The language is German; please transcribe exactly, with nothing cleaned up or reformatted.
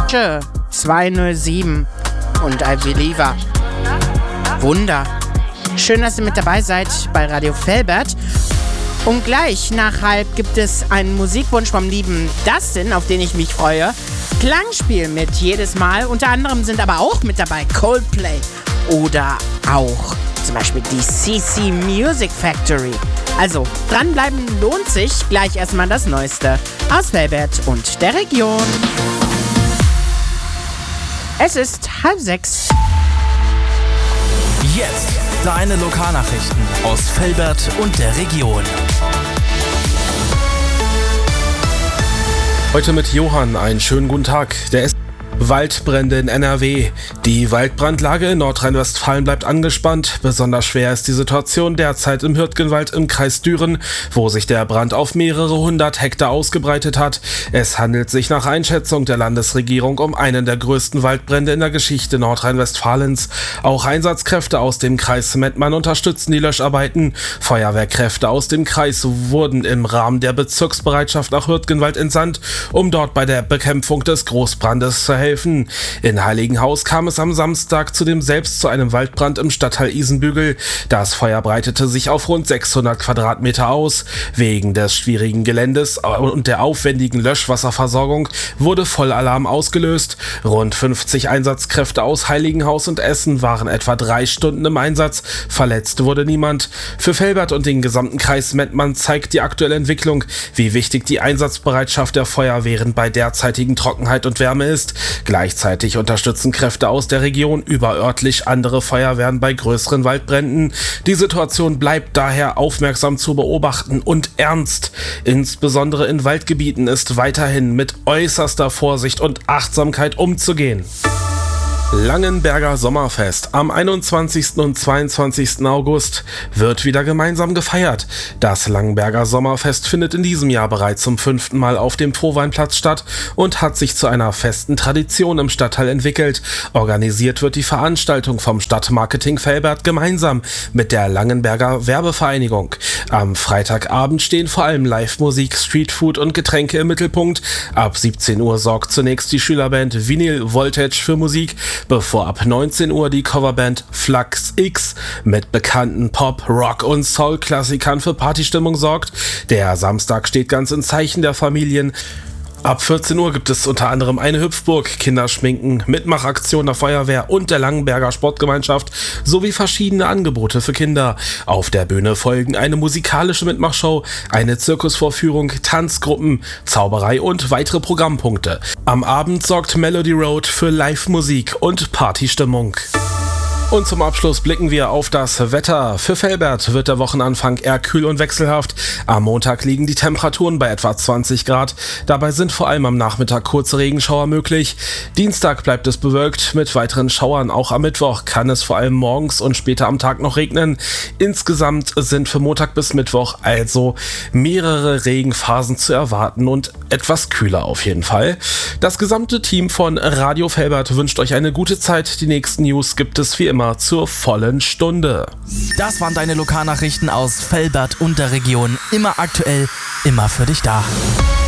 zwei null sieben und I Believer. Wunder. Schön, dass ihr mit dabei seid bei Radio Velbert. Und gleich nach halb gibt es einen Musikwunsch vom lieben Dustin, auf den ich mich freue. Klangspiel mit jedes Mal. Unter anderem sind aber auch mit dabei Coldplay oder auch zum Beispiel die C C Music Factory. Also, dranbleiben lohnt sich. Gleich erstmal das Neueste aus Velbert und der Region. Es ist halb sechs. Jetzt deine Lokalnachrichten aus Velbert und der Region. Heute mit Johann, einen schönen guten Tag. Der ist Waldbrände in N R W. Die Waldbrandlage in Nordrhein-Westfalen bleibt angespannt. Besonders schwer ist die Situation derzeit im Hürtgenwald im Kreis Düren, wo sich der Brand auf mehrere hundert Hektar ausgebreitet hat. Es handelt sich nach Einschätzung der Landesregierung um einen der größten Waldbrände in der Geschichte Nordrhein-Westfalens. Auch Einsatzkräfte aus dem Kreis Mettmann unterstützen die Löscharbeiten. Feuerwehrkräfte aus dem Kreis wurden im Rahmen der Bezirksbereitschaft nach Hürtgenwald entsandt, um dort bei der Bekämpfung des Großbrandes zu helfen. In Heiligenhaus kam es am Samstag zudem selbst zu einem Waldbrand im Stadtteil Isenbügel. Das Feuer breitete sich auf rund sechshundert Quadratmeter aus. Wegen des schwierigen Geländes und der aufwendigen Löschwasserversorgung wurde Vollalarm ausgelöst. Rund fünfzig Einsatzkräfte aus Heiligenhaus und Essen waren etwa drei Stunden im Einsatz. Verletzt wurde niemand. Für Velbert und den gesamten Kreis Mettmann zeigt die aktuelle Entwicklung, wie wichtig die Einsatzbereitschaft der Feuerwehren bei derzeitigen Trockenheit und Wärme ist. Gleichzeitig unterstützen Kräfte aus der Region überörtlich andere Feuerwehren bei größeren Waldbränden. Die Situation bleibt daher aufmerksam zu beobachten und ernst. Insbesondere in Waldgebieten ist weiterhin mit äußerster Vorsicht und Achtsamkeit umzugehen. Langenberger Sommerfest. Am einundzwanzigsten und zweiundzwanzigsten August wird wieder gemeinsam gefeiert. Das Langenberger Sommerfest findet in diesem Jahr bereits zum fünften Mal auf dem Frohweinplatz statt und hat sich zu einer festen Tradition im Stadtteil entwickelt. Organisiert wird die Veranstaltung vom Stadtmarketing Velbert gemeinsam mit der Langenberger Werbevereinigung. Am Freitagabend stehen vor allem Live-Musik, Streetfood und Getränke im Mittelpunkt. Ab siebzehn Uhr sorgt zunächst die Schülerband Vinyl Voltage für Musik, bevor ab neunzehn Uhr die Coverband Flux X mit bekannten Pop-, Rock- und Soul-Klassikern für Partystimmung sorgt. Der Samstag steht ganz im Zeichen der Familien. Ab vierzehn Uhr gibt es unter anderem eine Hüpfburg, Kinderschminken, Mitmachaktion der Feuerwehr und der Langenberger Sportgemeinschaft sowie verschiedene Angebote für Kinder. Auf der Bühne folgen eine musikalische Mitmachshow, eine Zirkusvorführung, Tanzgruppen, Zauberei und weitere Programmpunkte. Am Abend sorgt Melody Road für Live-Musik und Partystimmung. Und zum Abschluss blicken wir auf das Wetter. Für Velbert wird der Wochenanfang eher kühl und wechselhaft. Am Montag liegen die Temperaturen bei etwa zwanzig Grad. Dabei sind vor allem am Nachmittag kurze Regenschauer möglich. Dienstag bleibt es bewölkt mit weiteren Schauern. Auch am Mittwoch kann es vor allem morgens und später am Tag noch regnen. Insgesamt sind für Montag bis Mittwoch also mehrere Regenphasen zu erwarten und etwas kühler auf jeden Fall. Das gesamte Team von Radio Velbert wünscht euch eine gute Zeit. Die nächsten News gibt es wie immer zur vollen Stunde. Das waren deine Lokalnachrichten aus Velbert und der Region. Immer aktuell, immer für dich da.